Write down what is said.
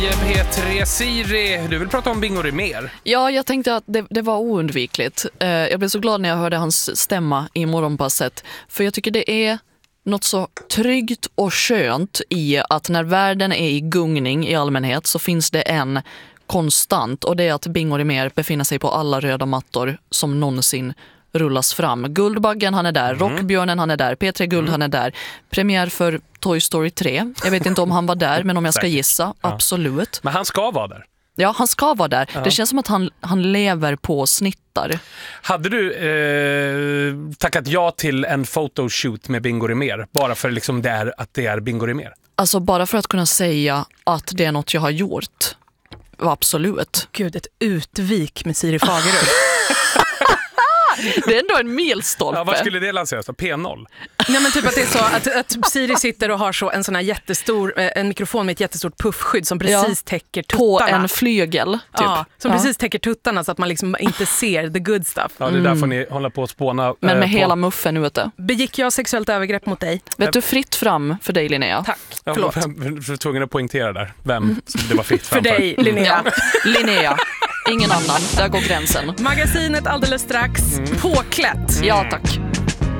P3 Siri, du vill prata om Bingo Rimér? Ja, jag tänkte att det var oundvikligt. Jag blev så glad när jag hörde hans stämma i morgonpasset. För jag tycker det är något så tryggt och skönt i att när världen är i gungning i allmänhet så finns det en konstant. Och det är att Bingo Rimér befinner sig på alla röda mattor som någonsin rullas fram. Guldbaggen, han är där. Rockbjörnen, han är där. P3 Guld, han är där. Premiär för Toy Story 3. Jag vet inte om han var där, men om jag ska gissa, absolut. Men han ska vara där. Ja, han ska vara där. Det känns som att han lever på snittar. Hade du tackat ja till en photoshoot med Bingo Rimér bara för liksom det är Bingo Rimér? Alltså bara för att kunna säga att det är något jag har gjort. Absolut. Gud, ett utvik med Siri Fagerud. Det är ändå en milstolpe. Ja, vad skulle det lanseras då? P0? Nej, men typ att det är så att Siri sitter och har så en sån här jättestor en mikrofon med ett jättestort puffskydd som precis täcker tuttarna. På en flygel, typ. Ja, som precis täcker tuttarna så att man liksom inte ser the good stuff. Ja, det är där får ni hålla på att spåna. Men med hela muffen ute. Begick jag sexuellt övergrepp mot dig? Vet du, fritt fram för dig, Linnea. Tack, förlåt. förlåt. Jag var tvungen att poängtera där. Vem det var fritt fram För dig, Linnea. Linnea. Ingen annan. Där går gränsen. Magasinet alldeles strax. Påklätt. Ja, tack.